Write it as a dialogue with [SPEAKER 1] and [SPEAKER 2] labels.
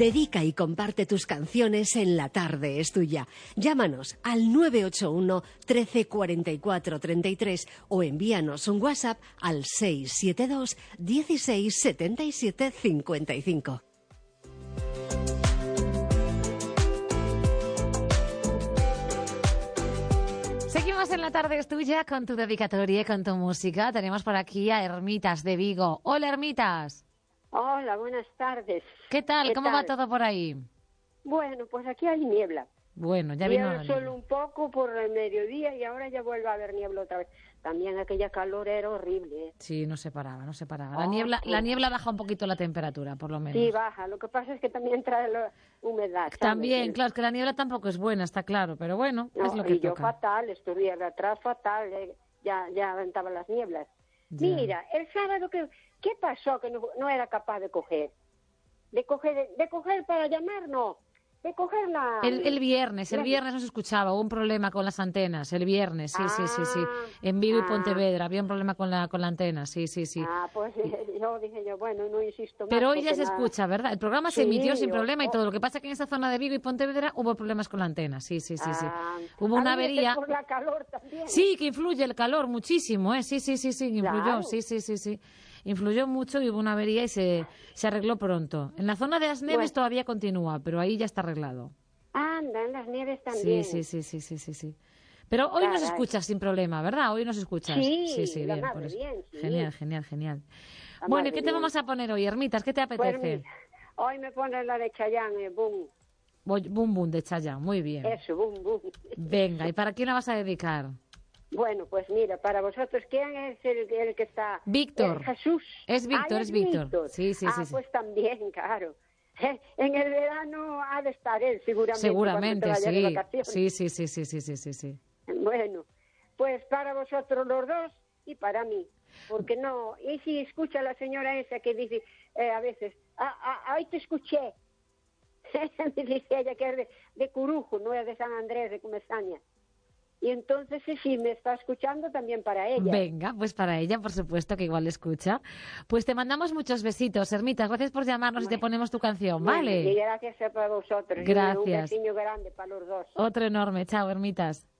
[SPEAKER 1] Dedica y comparte tus canciones en La Tarde es Tuya. Llámanos al 981 13 44 33 o envíanos un WhatsApp al 672 16 77 55.
[SPEAKER 2] Seguimos en La Tarde es Tuya con tu dedicatoria, con tu música. Tenemos por aquí a Hermitas de Vigo. Hola, Hermitas.
[SPEAKER 3] Hola, buenas tardes.
[SPEAKER 2] ¿Qué tal? ¿Cómo va todo por ahí?
[SPEAKER 3] Bueno, pues aquí hay niebla.
[SPEAKER 2] Bueno, ya vino
[SPEAKER 3] Niebla solo un poco por el mediodía y ahora ya vuelve a haber niebla otra vez. También aquella calor era horrible, ¿eh?
[SPEAKER 2] Sí, no se paraba. La niebla baja un poquito la temperatura, por lo menos.
[SPEAKER 3] Sí, baja. Lo que pasa es que también trae la humedad, ¿sabes?
[SPEAKER 2] También, claro, es que la niebla tampoco es buena, está claro, pero bueno,
[SPEAKER 3] No,
[SPEAKER 2] es lo que
[SPEAKER 3] y yo
[SPEAKER 2] toca.
[SPEAKER 3] fatal, estuviera atrás fatal, ya aventaban las nieblas.
[SPEAKER 2] Ya.
[SPEAKER 3] Mira, el sábado, ¿qué pasó que no era capaz de coger? De coger para llamar, no. De coger la...
[SPEAKER 2] El viernes no se escuchaba, hubo un problema con las antenas, el viernes, sí. En Vigo y Pontevedra había un problema con la antena, sí.
[SPEAKER 3] Pues dije yo, bueno, no insisto más.
[SPEAKER 2] Pero hoy ya se escucha, ¿verdad? El programa se emitió sin problema y todo. Lo que pasa es que en esa zona de Vigo y Pontevedra hubo problemas con la antena, sí. Hubo una avería.
[SPEAKER 3] Por la calor también.
[SPEAKER 2] Sí, que influye el calor muchísimo, ¿eh? Sí, influyó,
[SPEAKER 3] Claro.
[SPEAKER 2] sí. Influyó mucho y hubo una avería y se arregló pronto. En la zona de las Neves todavía continúa, pero ahí ya está arreglado.
[SPEAKER 3] Anda, en las Nieves también.
[SPEAKER 2] Sí. Pero hoy nos escuchas sin problema, ¿verdad? Hoy nos escuchas.
[SPEAKER 3] Sí,
[SPEAKER 2] bien,
[SPEAKER 3] madre,
[SPEAKER 2] por eso.
[SPEAKER 3] bien, sí.
[SPEAKER 2] Genial. Bueno, ¿y qué te vamos a poner hoy, Hermitas? ¿Qué te apetece?
[SPEAKER 3] Pues mira, hoy me ponen la de Chayanne, boom.
[SPEAKER 2] Boom de Chayanne, muy bien.
[SPEAKER 3] Eso, boom.
[SPEAKER 2] Venga, ¿y para quién la vas a dedicar?
[SPEAKER 3] Bueno, pues mira, para vosotros, ¿quién es el que está?
[SPEAKER 2] Víctor.
[SPEAKER 3] Jesús.
[SPEAKER 2] Es Víctor, es Víctor. Sí.
[SPEAKER 3] Pues también, claro. En el verano ha de estar él,
[SPEAKER 2] Seguramente,
[SPEAKER 3] cuando te vayas de
[SPEAKER 2] sí.
[SPEAKER 3] vacaciones. Bueno, pues para vosotros los dos y para mí. Porque no, y si escucha la señora esa que dice a veces, ahí te escuché. Me dice ella que es de Curujo, no es de San Andrés, de Comesaña. Y entonces, si me está escuchando, también para ella.
[SPEAKER 2] Venga, pues para ella, por supuesto, que igual escucha. Pues te mandamos muchos besitos, Hermitas. Gracias por llamarnos y te ponemos tu canción, ¿vale?
[SPEAKER 3] Y gracias para vosotros.
[SPEAKER 2] Gracias.
[SPEAKER 3] Y un besiño grande para los dos.
[SPEAKER 2] Otro enorme. Chao, Hermitas.